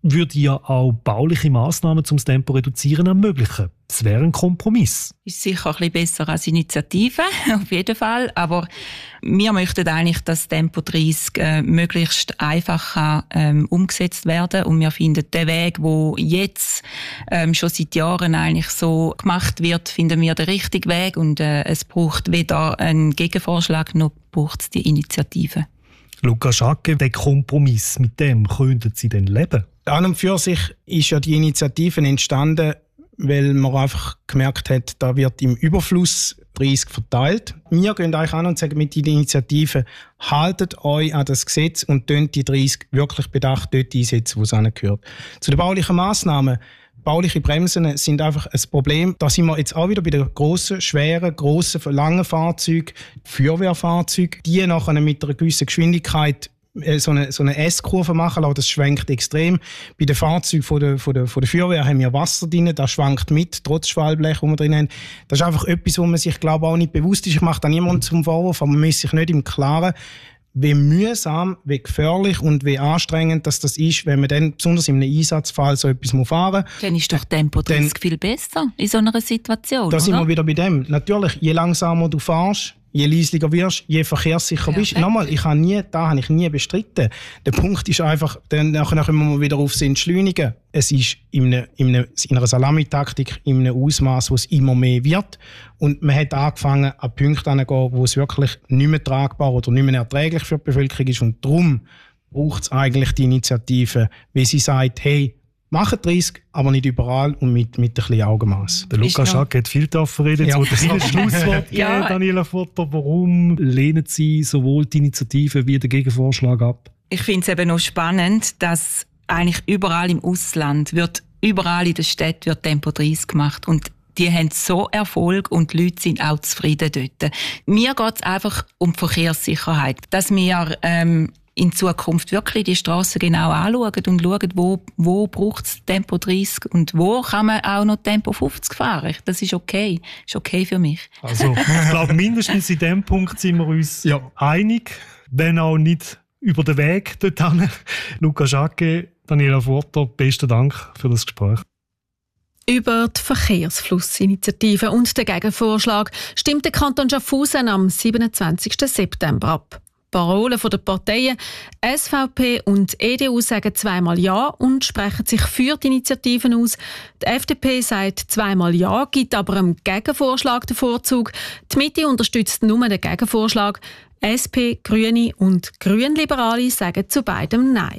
würde ja auch bauliche Massnahmen zum Tempo reduzieren ermöglichen. Das wäre ein Kompromiss. Ist sicher ein bisschen besser als Initiative, auf jeden Fall. Aber wir möchten eigentlich, dass Tempo 30 möglichst einfach umgesetzt werden. Und wir finden, der Weg, der jetzt schon seit Jahren eigentlich so gemacht wird, finden wir den richtigen Weg. Und es braucht weder einen Gegenvorschlag, noch braucht es die Initiative. Luca Schacke, der Kompromiss, mit dem könnten Sie denn leben? An und für sich ist ja die Initiative entstanden, weil man einfach gemerkt hat, da wird im Überfluss 30 verteilt. Wir gehen eigentlich an und sagen mit der Initiative, haltet euch an das Gesetz und tönt die 30 wirklich bedacht dort einsetzen, wo es hingehört. Zu den baulichen Massnahmen. Bauliche Bremsen sind einfach ein Problem. Da sind wir jetzt auch wieder bei den grossen, schweren, langen Fahrzeugen, Feuerwehrfahrzeugen, die nachher mit einer gewissen Geschwindigkeit so eine S-Kurve machen lassen. Das schwenkt extrem. Bei den Fahrzeugen von der Feuerwehr haben wir Wasser drin, das schwankt mit, trotz Schwallblech, das wir drin haben. Das ist einfach etwas, wo man sich, glaube ich, auch nicht bewusst ist. Ich mache da niemandem zum Vorwurf, aber man muss sich nicht im Klaren, wie mühsam, wie gefährlich und wie anstrengend das ist, wenn man dann, besonders in einem Einsatzfall, so etwas fahren muss. Dann ist doch Tempo 30 viel besser in so einer Situation, Da oder? sind wir wieder bei dem. Natürlich, je langsamer du fährst, je leislicher wirst, je verkehrssicher bist. Nochmal, das habe ich nie bestritten. Der Punkt ist einfach, nachher können wir wieder aufs Entschleunigen. Es ist in einer Salamitaktik in einem Ausmaß, wo es immer mehr wird. Und man hat angefangen, an Punkte anzugehen, wo es wirklich nicht mehr tragbar oder nicht mehr erträglich für die Bevölkerung ist. Und darum braucht es eigentlich die Initiative, wie sie sagt, hey, machen 30, aber nicht überall und mit ein bisschen Augenmaß. Der Luca Schacke hat viel davon reden. Ja. Jetzt ein Schlusswort geben, Daniela Futter. Warum lehnen Sie sowohl die Initiative wie den Gegenvorschlag ab? Ich finde es eben noch spannend, dass eigentlich überall im Ausland überall in der Stadt wird Tempo 30 gemacht. Und die haben so Erfolg und die Leute sind auch zufrieden dort. Mir geht es einfach um die Verkehrssicherheit. Dass wir in Zukunft wirklich die Strassen genau anschauen und schauen, wo braucht es Tempo 30 und wo kann man auch noch Tempo 50 fahren. Das ist okay. Ist okay für mich. Also, ich glaube, mindestens in diesem Punkt sind wir uns einig, wenn auch nicht über den Weg dorthin. Luca Schacke, Daniela Futter, besten Dank für das Gespräch. Über die Verkehrsflussinitiative und den Gegenvorschlag stimmt der Kanton Schaffhausen am 27. September ab. Parolen der Parteien SVP und EDU sagen zweimal Ja und sprechen sich für die Initiativen aus. Die FDP sagt zweimal Ja, gibt aber einem Gegenvorschlag den Vorzug. Die Mitte unterstützt nur den Gegenvorschlag. SP, Grüne und Grünliberale sagen zu beidem Nein.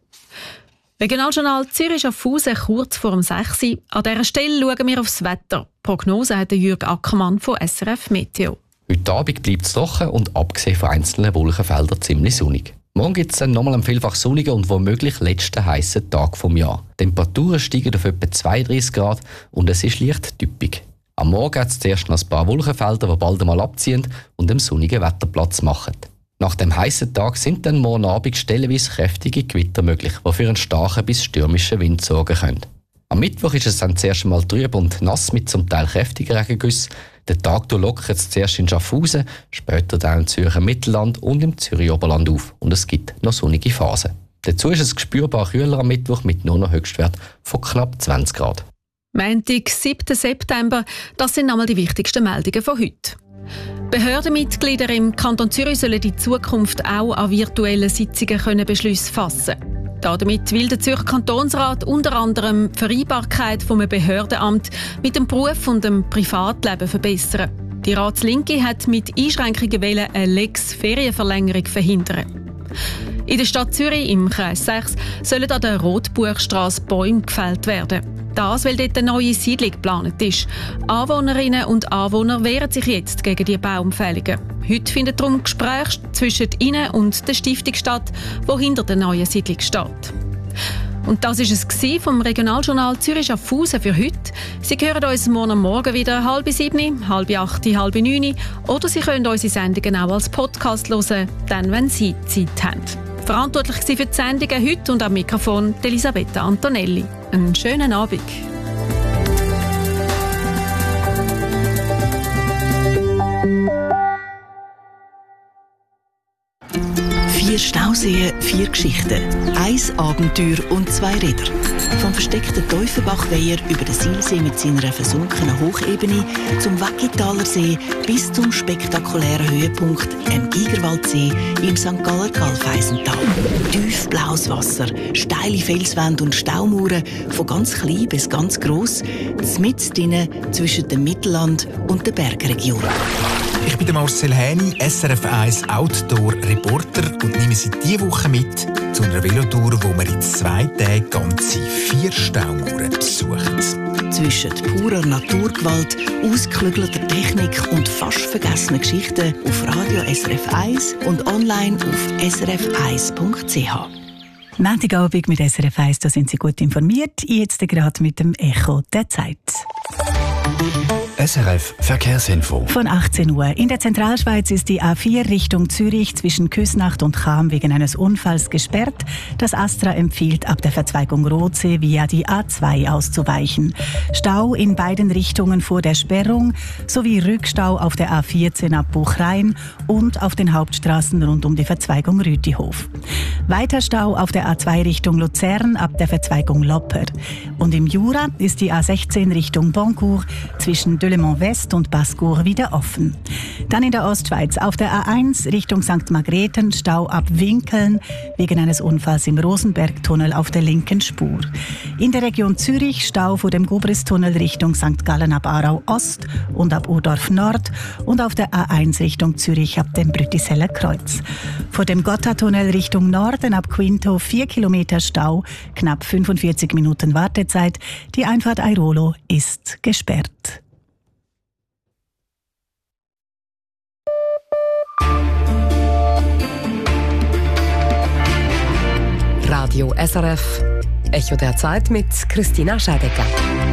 Regionaljournal Zürich-Schaffhausen kurz vor 6 Uhr. An dieser Stelle schauen wir aufs Wetter. Die Prognose hat Jürg Ackermann von SRF Meteo. Heute Abend bleibt es trocken und abgesehen von einzelnen Wolkenfeldern ziemlich sonnig. Morgen gibt es dann nochmal einen vielfach sonnigen und womöglich letzten heissen Tag vom Jahr. Die Temperaturen steigen auf etwa 32 Grad und es ist leicht typisch. Am Morgen hat es zuerst noch ein paar Wolkenfelder, die bald einmal abziehen und dem sonnigen Wetter Platz machen. Nach dem heissen Tag sind dann morgen Abend stellenweise kräftige Gewitter möglich, die für einen starken bis stürmischen Wind sorgen können. Am Mittwoch ist es dann zuerst einmal trüb und nass mit zum Teil kräftigen Regengüssen. Den Tag lockert es zuerst in Schaffhausen, später dann im Zürcher Mittelland und im Zürich Oberland auf. Und es gibt noch sonnige Phasen. Dazu ist es spürbar kühler am Mittwoch mit nur noch Höchstwert von knapp 20 Grad. Montag, 7. September, das sind einmal die wichtigsten Meldungen von heute. Behördenmitglieder im Kanton Zürich sollen in Zukunft auch an virtuellen Sitzungen Beschlüsse fassen können. Damit will der Zürcher Kantonsrat unter anderem die Vereinbarkeit vom Behördenamt mit dem Beruf und dem Privatleben verbessern. Die Ratslinke hat mit Einschränkungen eine Lex Ferienverlängerung verhindern. In der Stadt Zürich im Kreis 6 sollen an der Rotbuchstrasse Bäume gefällt werden. Das, weil dort eine neue Siedlung geplant ist. Anwohnerinnen und Anwohner wehren sich jetzt gegen die Baumfällungen. Heute findet darum Gespräche zwischen ihnen und der Stiftung statt, die hinter der neuen Siedlung steht. Und das war es vom Regionaljournal Zürich-Schaffhausen für heute. Sie hören uns morgen wieder 6:30, 7:30, 8:30, 9:30 oder Sie können unsere Sendungen auch als Podcast hören, dann, wenn Sie Zeit haben. Verantwortlich für die Sendungen heute und am Mikrofon Elisabetta Antonelli. Einen schönen Abend. 4 Stauseen, 4 Geschichten. 1 Abenteuer und 2 Räder. Vom versteckten Teufelbachweiher über den Silsee mit seiner versunkenen Hochebene zum Waggitaler See bis zum spektakulären Höhepunkt im Gigerwaldsee im St. Galler Galfeisental. Tiefblaues Wasser, steile Felswände und Staumauern, von ganz klein bis ganz gross, mitten zwischen dem Mittelland und der Bergregion. Ich bin Marcel Häni, SRF 1 Outdoor-Reporter und nehme Sie diese Woche mit zu einer Velotour, wo man in 2 Tagen ganze 4 Staumauern besucht. Zwischen purer Naturgewalt, ausgeklügelter Technik und fast vergessenen Geschichten auf Radio SRF 1 und online auf srf1.ch. Montagabend mit SRF 1, da sind Sie gut informiert. Jetzt gerade mit dem Echo der Zeit. SRF Verkehrsinfo. Von 18 Uhr. In der Zentralschweiz ist die A4 Richtung Zürich zwischen Küsnacht und Cham wegen eines Unfalls gesperrt. Das Astra empfiehlt, ab der Verzweigung Rotsee via die A2 auszuweichen. Stau in beiden Richtungen vor der Sperrung sowie Rückstau auf der A14 ab Buchrein und auf den Hauptstraßen rund um die Verzweigung Rütihof. Weiter Stau auf der A2 Richtung Luzern ab der Verzweigung Lopper. Und im Jura ist die A16 Richtung Boncourt zwischen Delemont West und Basse-Cour wieder offen. Dann in der Ostschweiz auf der A1 Richtung St. Margrethen Stau ab Winkeln wegen eines Unfalls im Rosenbergtunnel auf der linken Spur. In der Region Zürich Stau vor dem Gubristunnel Richtung St. Gallen ab Aarau Ost und ab Urdorf Nord und auf der A1 Richtung Zürich ab dem Brütiseller Kreuz. Vor dem Gotthardtunnel Richtung Norden ab Quinto 4 Kilometer Stau, knapp 45 Minuten Wartezeit. Die Einfahrt Airolo ist gesperrt. Radio SRF, Echo der Zeit mit Christina Scheidecker.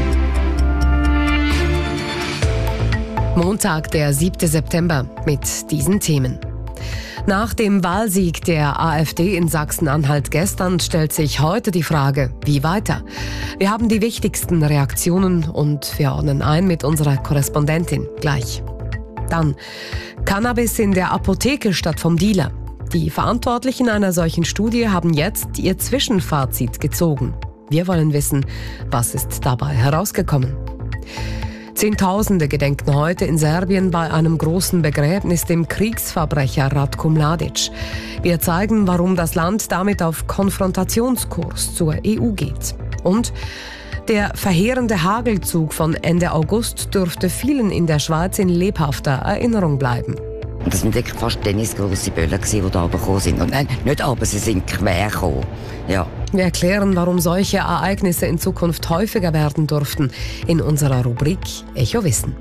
Montag, der 7. September, mit diesen Themen. Nach dem Wahlsieg der AfD in Sachsen-Anhalt gestern stellt sich heute die Frage, wie weiter? Wir haben die wichtigsten Reaktionen und wir ordnen ein mit unserer Korrespondentin gleich. Dann Cannabis in der Apotheke statt vom Dealer. Die Verantwortlichen einer solchen Studie haben jetzt ihr Zwischenfazit gezogen. Wir wollen wissen, was ist dabei herausgekommen. Zehntausende gedenken heute in Serbien bei einem großen Begräbnis dem Kriegsverbrecher Ratko Mladic. Wir zeigen, warum das Land damit auf Konfrontationskurs zur EU geht. Und der verheerende Hagelzug von Ende August dürfte vielen in der Schweiz in lebhafter Erinnerung bleiben. Das waren wirklich fast tennisgrosse Bälle, die da runtergekommen sind. Und nein, nicht aber, sie sind quer gekommen. Ja. Wir erklären, warum solche Ereignisse in Zukunft häufiger werden dürften, in unserer Rubrik Echo Wissen.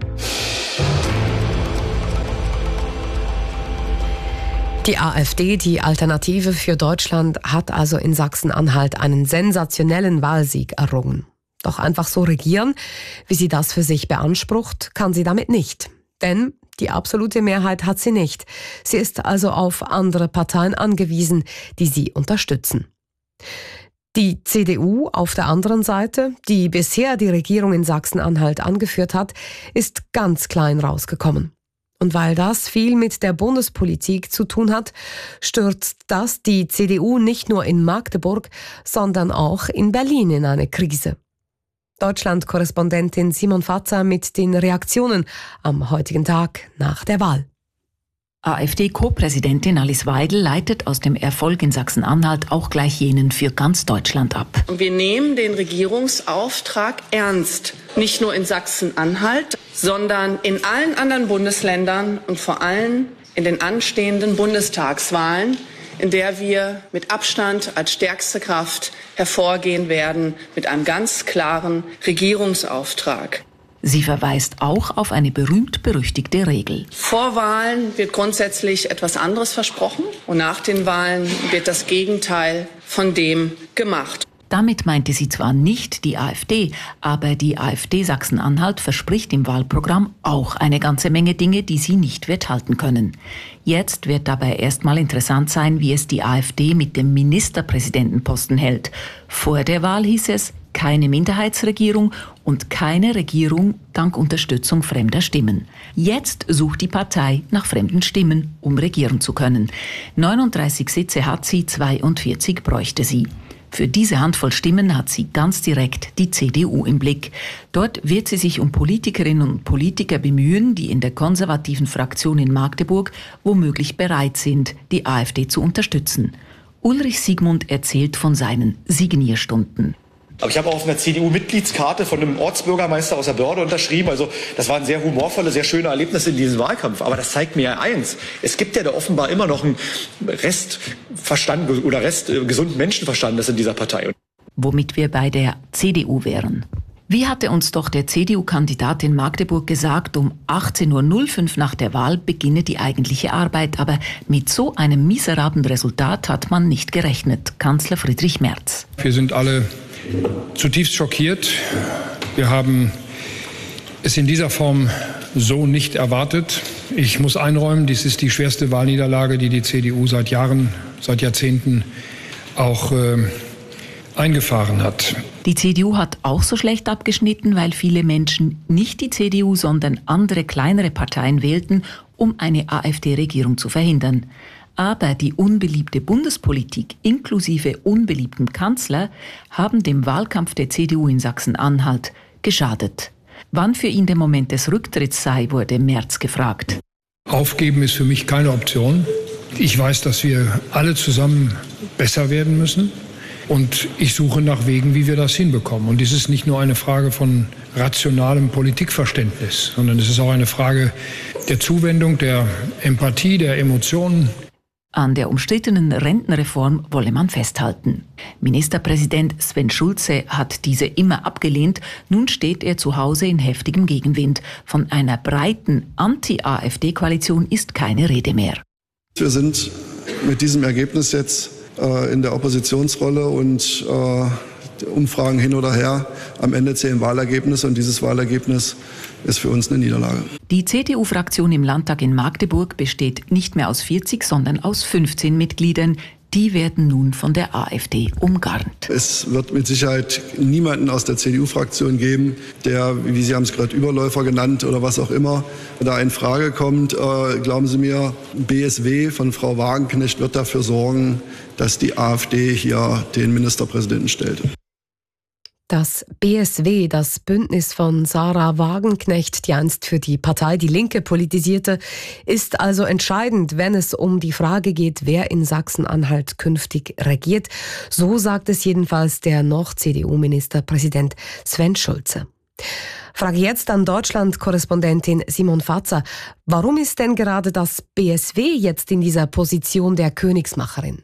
Die AfD, die Alternative für Deutschland, hat also in Sachsen-Anhalt einen sensationellen Wahlsieg errungen. Doch einfach so regieren, wie sie das für sich beansprucht, kann sie damit nicht. Denn die absolute Mehrheit hat sie nicht. Sie ist also auf andere Parteien angewiesen, die sie unterstützen. Die CDU auf der anderen Seite, die bisher die Regierung in Sachsen-Anhalt angeführt hat, ist ganz klein rausgekommen. Und weil das viel mit der Bundespolitik zu tun hat, stürzt das die CDU nicht nur in Magdeburg, sondern auch in Berlin in eine Krise. Deutschland-Korrespondentin Simon Fatzer mit den Reaktionen am heutigen Tag nach der Wahl. AfD-Co-Präsidentin Alice Weidel leitet aus dem Erfolg in Sachsen-Anhalt auch gleich jenen für ganz Deutschland ab. Wir nehmen den Regierungsauftrag ernst. Nicht nur in Sachsen-Anhalt, sondern in allen anderen Bundesländern und vor allem in den anstehenden Bundestagswahlen, in der wir mit Abstand als stärkste Kraft hervorgehen werden mit einem ganz klaren Regierungsauftrag. Sie verweist auch auf eine berühmt-berüchtigte Regel. Vor Wahlen wird grundsätzlich etwas anderes versprochen und nach den Wahlen wird das Gegenteil von dem gemacht. Damit meinte sie zwar nicht die AfD, aber die AfD Sachsen-Anhalt verspricht im Wahlprogramm auch eine ganze Menge Dinge, die sie nicht wird halten können. Jetzt wird dabei erstmal interessant sein, wie es die AfD mit dem Ministerpräsidentenposten hält. Vor der Wahl hieß es, keine Minderheitsregierung und keine Regierung dank Unterstützung fremder Stimmen. Jetzt sucht die Partei nach fremden Stimmen, um regieren zu können. 39 Sitze hat sie, 42 bräuchte sie. Für diese Handvoll Stimmen hat sie ganz direkt die CDU im Blick. Dort wird sie sich um Politikerinnen und Politiker bemühen, die in der konservativen Fraktion in Magdeburg womöglich bereit sind, die AfD zu unterstützen. Ulrich Siegmund erzählt von seinen Signierstunden. Aber ich habe auch auf einer CDU-Mitgliedskarte von einem Ortsbürgermeister aus der Börde unterschrieben. Also das waren sehr humorvolle, sehr schöne Erlebnisse in diesem Wahlkampf. Aber das zeigt mir ja eins. Es gibt ja da offenbar immer noch einen Restverstand oder gesunden Menschenverstandes in dieser Partei. Womit wir bei der CDU wären. Wie hatte uns doch der CDU-Kandidat in Magdeburg gesagt, um 18.05 Uhr nach der Wahl beginne die eigentliche Arbeit. Aber mit so einem miserablen Resultat hat man nicht gerechnet. Kanzler Friedrich Merz. Wir sind alle zutiefst schockiert. Wir haben es in dieser Form so nicht erwartet. Ich muss einräumen, dies ist die schwerste Wahlniederlage, die die CDU seit Jahren, seit Jahrzehnten auch eingefahren hat. Die CDU hat auch so schlecht abgeschnitten, weil viele Menschen nicht die CDU, sondern andere kleinere Parteien wählten, um eine AfD-Regierung zu verhindern. Aber die unbeliebte Bundespolitik inklusive unbeliebtem Kanzler haben dem Wahlkampf der CDU in Sachsen-Anhalt geschadet. Wann für ihn der Moment des Rücktritts sei, wurde Merz gefragt. Aufgeben ist für mich keine Option. Ich weiß, dass wir alle zusammen besser werden müssen. Und ich suche nach Wegen, wie wir das hinbekommen. Und dies ist nicht nur eine Frage von rationalem Politikverständnis, sondern es ist auch eine Frage der Zuwendung, der Empathie, der Emotionen. An der umstrittenen Rentenreform wolle man festhalten. Ministerpräsident Sven Schulze hat diese immer abgelehnt. Nun steht er zu Hause in heftigem Gegenwind. Von einer breiten Anti-AfD-Koalition ist keine Rede mehr. Wir sind mit diesem Ergebnis jetzt in der Oppositionsrolle und Umfragen hin oder her. Am Ende zählen Wahlergebnisse und dieses Wahlergebnis ist für uns eine Niederlage. Die CDU-Fraktion im Landtag in Magdeburg besteht nicht mehr aus 40, sondern aus 15 Mitgliedern. Die werden nun von der AfD umgarnt. Es wird mit Sicherheit niemanden aus der CDU-Fraktion geben, der, wie Sie haben es gerade Überläufer genannt oder was auch immer, da in Frage kommt. Glauben Sie mir, BSW von Frau Wagenknecht wird dafür sorgen, dass die AfD hier den Ministerpräsidenten stellt. Das BSW, das Bündnis von Sarah Wagenknecht, die einst für die Partei Die Linke politisierte, ist also entscheidend, wenn es um die Frage geht, wer in Sachsen-Anhalt künftig regiert. So sagt es jedenfalls der noch CDU-Ministerpräsident Sven Schulze. Frage jetzt an Deutschland-Korrespondentin Simon Fatzer. Warum ist denn gerade das BSW jetzt in dieser Position der Königsmacherin?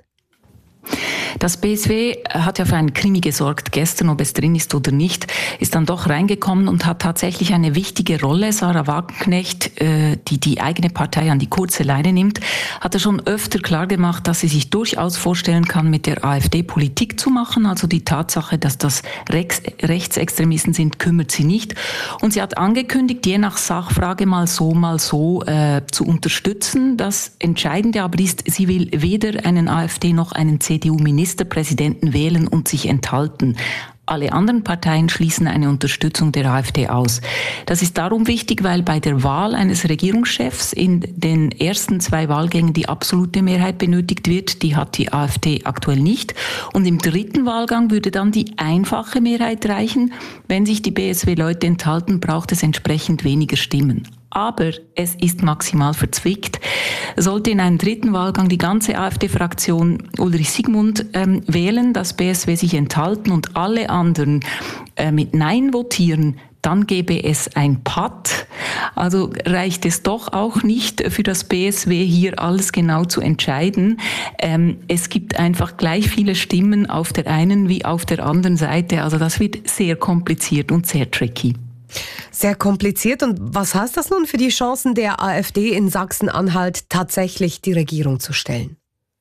Das BSW hat ja für einen Krimi gesorgt gestern, ob es drin ist oder nicht, ist dann doch reingekommen und hat tatsächlich eine wichtige Rolle. Sarah Wagenknecht, die die eigene Partei an die kurze Leine nimmt, hatte schon öfter klargemacht, dass sie sich durchaus vorstellen kann, mit der AfD Politik zu machen. Also die Tatsache, dass das Rechtsextremisten sind, kümmert sie nicht. Und sie hat angekündigt, je nach Sachfrage mal so zu unterstützen. Das Entscheidende aber ist, sie will weder einen AfD noch einen CDU-Ministerpräsidenten wählen und sich enthalten. Alle anderen Parteien schließen eine Unterstützung der AfD aus. Das ist darum wichtig, weil bei der Wahl eines Regierungschefs in den ersten 2 Wahlgängen die absolute Mehrheit benötigt wird. Die hat die AfD aktuell nicht. Und im 3. Wahlgang würde dann die einfache Mehrheit reichen. Wenn sich die BSW-Leute enthalten, braucht es entsprechend weniger Stimmen. Aber es ist maximal verzwickt. Sollte in einem 3. Wahlgang die ganze AfD-Fraktion Ulrich Siegmund wählen, das BSW sich enthalten und alle anderen mit Nein votieren, dann gäbe es ein Patt. Also reicht es doch auch nicht für das BSW, hier alles genau zu entscheiden. Es gibt einfach gleich viele Stimmen auf der einen wie auf der anderen Seite. Also das wird sehr kompliziert und sehr tricky. Sehr kompliziert. Und was heißt das nun für die Chancen der AfD in Sachsen-Anhalt, tatsächlich die Regierung zu stellen?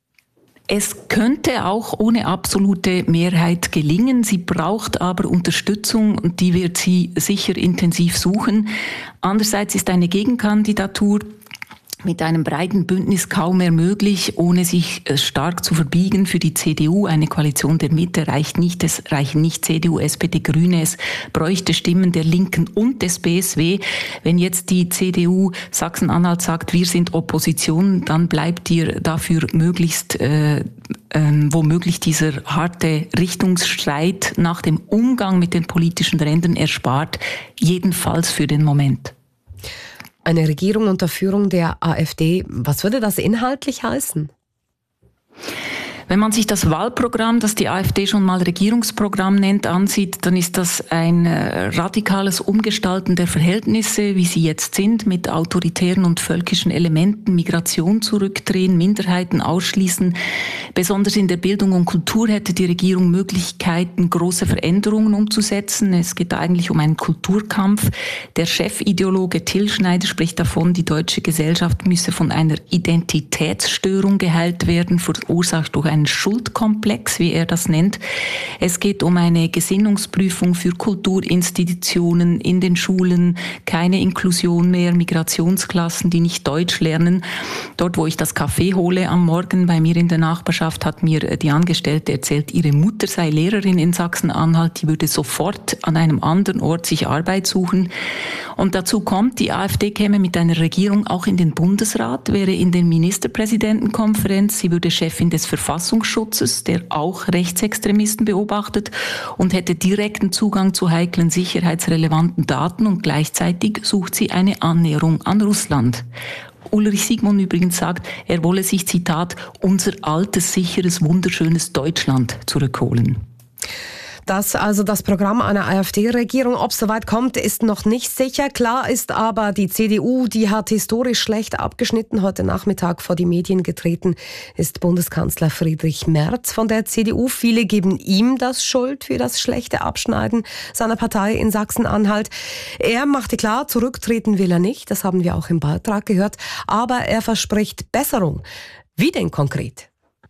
Es könnte auch ohne absolute Mehrheit gelingen. Sie braucht aber Unterstützung und die wird sie sicher intensiv suchen. Andererseits ist eine Gegenkandidatur mit einem breiten Bündnis kaum mehr möglich, ohne sich stark zu verbiegen. Für die CDU eine Koalition der Mitte reicht nicht. Es reichen nicht CDU, SPD, Grüne. Es bräuchte Stimmen der Linken und des BSW. Wenn jetzt die CDU Sachsen-Anhalt sagt, wir sind Opposition, dann bleibt ihr dafür möglichst womöglich dieser harte Richtungsstreit nach dem Umgang mit den politischen Rändern erspart, jedenfalls für den Moment. Eine Regierung unter Führung der AfD, was würde das inhaltlich heißen? Wenn man sich das Wahlprogramm, das die AfD schon mal Regierungsprogramm nennt, ansieht, dann ist das ein radikales Umgestalten der Verhältnisse, wie sie jetzt sind, mit autoritären und völkischen Elementen, Migration zurückdrehen, Minderheiten ausschließen. Besonders in der Bildung und Kultur hätte die Regierung Möglichkeiten, große Veränderungen umzusetzen. Es geht eigentlich um einen Kulturkampf. Der Chefideologe Till Schneider spricht davon, die deutsche Gesellschaft müsse von einer Identitätsstörung geheilt werden, verursacht durch einen Schuldkomplex, wie er das nennt. Es geht um eine Gesinnungsprüfung für Kulturinstitutionen in den Schulen, keine Inklusion mehr, Migrationsklassen, die nicht Deutsch lernen. Dort, wo ich das Kaffee hole am Morgen, bei mir in der Nachbarschaft, hat mir die Angestellte erzählt, ihre Mutter sei Lehrerin in Sachsen-Anhalt, die würde sofort an einem anderen Ort sich Arbeit suchen. Und dazu kommt, die AfD käme mit einer Regierung auch in den Bundesrat, wäre in der Ministerpräsidentenkonferenz, sie würde Chefin des Verfassungsschutzes, der auch Rechtsextremisten beobachtet, und hätte direkten Zugang zu heiklen sicherheitsrelevanten Daten, und gleichzeitig sucht sie eine Annäherung an Russland. Ulrich Siegmund übrigens sagt, er wolle sich, Zitat, unser altes, sicheres, wunderschönes Deutschland zurückholen. Das also das Programm einer AfD-Regierung. Ob es soweit kommt, ist noch nicht sicher. Klar ist aber, die CDU, die hat historisch schlecht abgeschnitten. Heute Nachmittag vor die Medien getreten ist Bundeskanzler Friedrich Merz von der CDU. Viele geben ihm das Schuld für das schlechte Abschneiden seiner Partei in Sachsen-Anhalt. Er machte klar, zurücktreten will er nicht. Das haben wir auch im Beitrag gehört. Aber er verspricht Besserung. Wie denn konkret?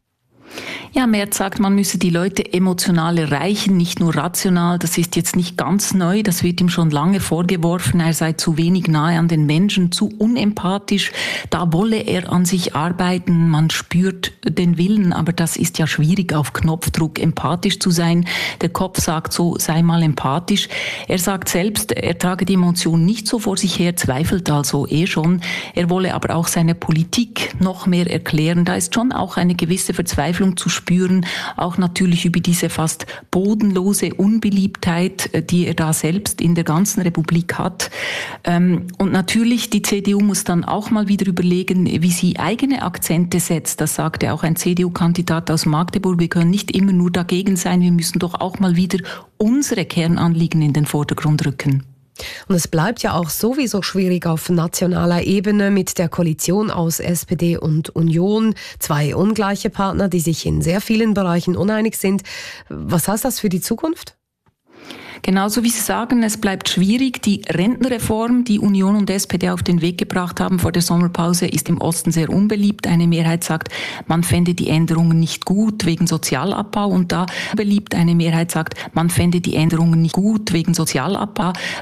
Ja, Merz sagt, man müsse die Leute emotional erreichen, nicht nur rational. Das ist jetzt nicht ganz neu, das wird ihm schon lange vorgeworfen. Er sei zu wenig nahe an den Menschen, zu unempathisch. Da wolle er an sich arbeiten. Man spürt den Willen, aber das ist ja schwierig, auf Knopfdruck empathisch zu sein. Der Kopf sagt so, sei mal empathisch. Er sagt selbst, er trage die Emotion nicht so vor sich her, zweifelt also schon. Er wolle aber auch seine Politik noch mehr erklären. Da ist schon auch eine gewisse Verzweiflung zu spüren, auch natürlich über diese fast bodenlose Unbeliebtheit, die er da selbst in der ganzen Republik hat. Und natürlich, die CDU muss dann auch mal wieder überlegen, wie sie eigene Akzente setzt. Das sagte auch ein CDU-Kandidat aus Magdeburg. Wir können nicht immer nur dagegen sein, wir müssen doch auch mal wieder unsere Kernanliegen in den Vordergrund rücken. Und es bleibt ja auch sowieso schwierig auf nationaler Ebene mit der Koalition aus SPD und Union. Zwei ungleiche Partner, die sich in sehr vielen Bereichen uneinig sind. Was heißt das für die Zukunft? Genauso wie Sie sagen, es bleibt schwierig. Die Rentenreform, die Union und SPD auf den Weg gebracht haben vor der Sommerpause, ist im Osten sehr unbeliebt. Eine Mehrheit sagt, man fände die Änderungen nicht gut wegen Sozialabbau. Und da beliebt eine Mehrheit sagt, man fände die Änderungen nicht gut wegen Sozialabbau.